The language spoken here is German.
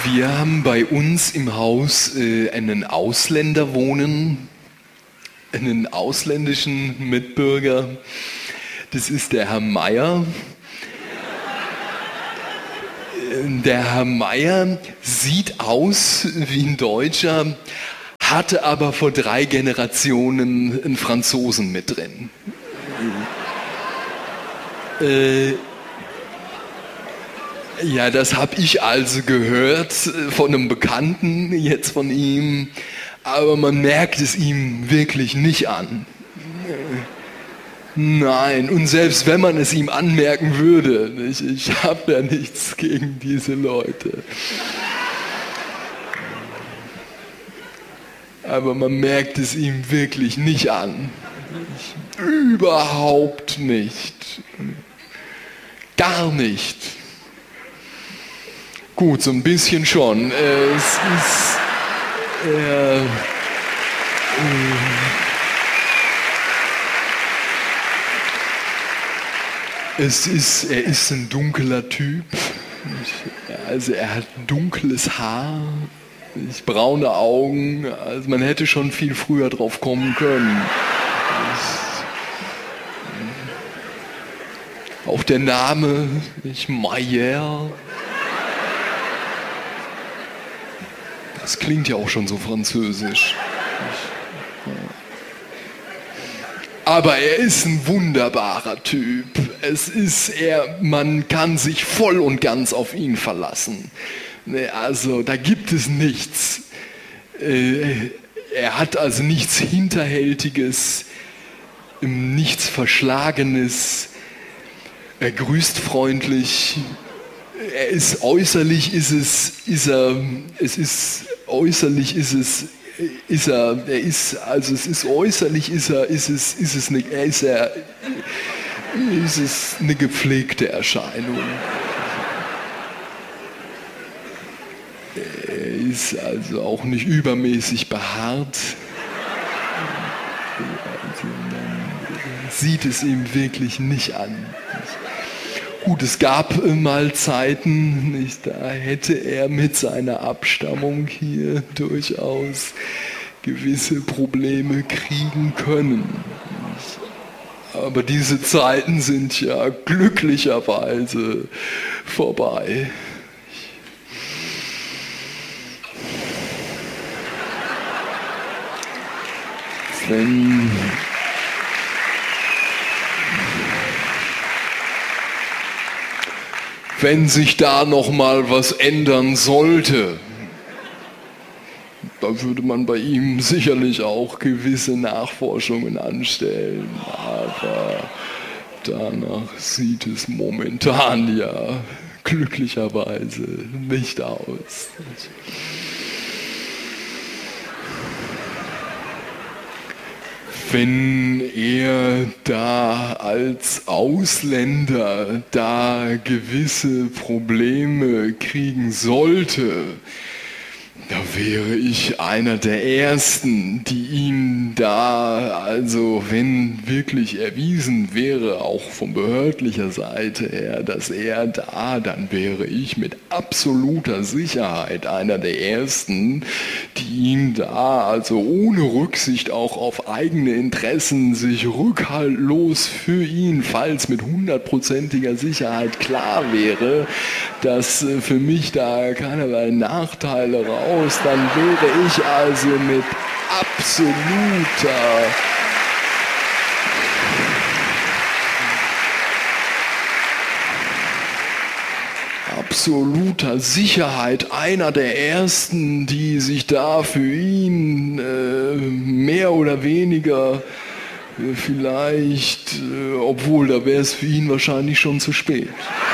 Wir haben bei uns im Haus einen Ausländer wohnen, einen ausländischen Mitbürger. Das ist der Herr Meier. Der Herr Meier sieht aus wie ein Deutscher, hatte aber vor 3 Generationen einen Franzosen mit drin. Ja, das habe ich also gehört von einem Bekannten jetzt von ihm, aber man merkt es ihm wirklich nicht an. Nein, und selbst wenn man es ihm anmerken würde, ich habe ja nichts gegen diese Leute. Aber man merkt es ihm wirklich nicht an. Überhaupt nicht. Gar nicht. Gut, so ein bisschen schon. Er ist ein dunkler Typ. Also er hat dunkles Haar, braune Augen. Also man hätte schon viel früher drauf kommen können. Auch der Name, Meier. Das klingt ja auch schon so französisch. Aber er ist ein wunderbarer Typ. Man kann sich voll und ganz auf ihn verlassen. Also da gibt es nichts. Er hat also nichts Hinterhältiges, nichts Verschlagenes. Er grüßt freundlich. Er ist äußerlich eine gepflegte Erscheinung. Er ist also auch nicht übermäßig behaart. Man sieht es ihm wirklich nicht an. Gut, es gab mal Zeiten, da hätte er mit seiner Abstammung hier durchaus gewisse Probleme kriegen können. Aber diese Zeiten sind ja glücklicherweise vorbei. Wenn sich da noch mal was ändern sollte, da würde man bei ihm sicherlich auch gewisse Nachforschungen anstellen. Aber danach sieht es momentan ja glücklicherweise nicht aus. Wenn er da als Ausländer da gewisse Probleme kriegen sollte, da wäre ich einer der Ersten, die ihn da, also wenn wirklich erwiesen wäre, auch von behördlicher Seite her, dass er da, dann wäre ich mit absoluter Sicherheit einer der Ersten, die ihn da, also ohne Rücksicht auch auf eigene Interessen, sich rückhaltlos für ihn, falls mit 100%iger Sicherheit klar wäre, dass für mich da keinerlei Nachteile raus, dann wäre ich also mit absoluter Sicherheit einer der Ersten, die sich da für ihn mehr oder weniger vielleicht, obwohl da wäre es für ihn wahrscheinlich schon zu spät.